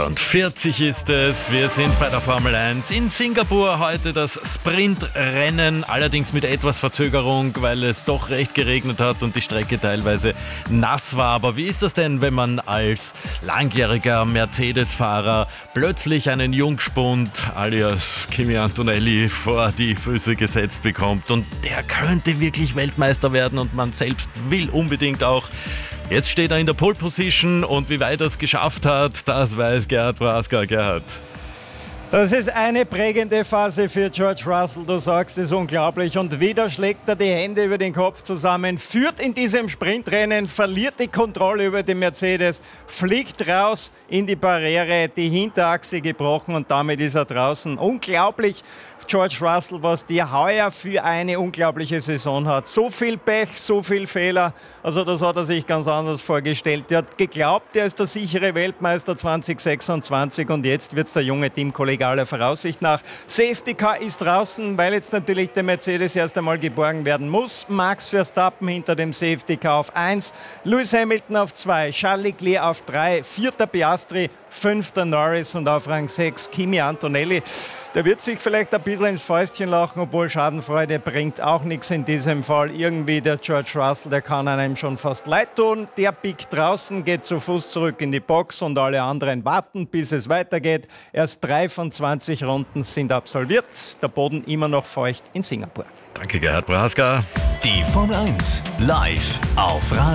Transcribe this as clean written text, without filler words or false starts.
8:40 ist es. Wir sind bei der Formel 1 in Singapur. Heute das Sprintrennen, allerdings mit etwas Verzögerung, weil es doch recht geregnet hat und die Strecke teilweise nass war. Aber wie ist das denn, wenn man als langjähriger Mercedes-Fahrer plötzlich einen Jungspund alias Kimi Antonelli vor die Füße gesetzt bekommt und der könnte wirklich Weltmeister werden und man selbst will unbedingt auch. Jetzt steht er in der Pole Position und wie weit er es geschafft hat, das weiß Gerhard Prohaska. Gerhard. Das ist eine prägende Phase für George Russell, du sagst es, unglaublich. Und wieder schlägt er die Hände über den Kopf zusammen, führt in diesem Sprintrennen, verliert die Kontrolle über den Mercedes, fliegt raus in die Barriere, die Hinterachse gebrochen und damit ist er draußen. Unglaublich, George Russell, was der heuer für eine unglaubliche Saison hat. So viel Pech, so viel Fehler, also das hat er sich ganz anders vorgestellt. Er hat geglaubt, er ist der sichere Weltmeister 2026 und jetzt wird es der junge Teamkollege aller Voraussicht nach. Safety Car ist draußen, weil jetzt natürlich der Mercedes erst einmal geborgen werden muss. Max Verstappen hinter dem Safety Car auf 1, Lewis Hamilton auf 2, Charles Leclerc auf 3, 4. Piastri, 5. Norris und auf Rang 6 Kimi Antonelli. Der wird sich vielleicht ein bisschen ins Fäustchen lachen, obwohl Schadenfreude bringt auch nichts in diesem Fall. Irgendwie der George Russell, der kann einem schon fast leid tun. Der biegt draußen, geht zu Fuß zurück in die Box und alle anderen warten, bis es weitergeht. Erst 3 von 20 Runden sind absolviert. Der Boden immer noch feucht in Singapur. Danke, Gerhard Prohaska. Die Formel 1 live auf Radio.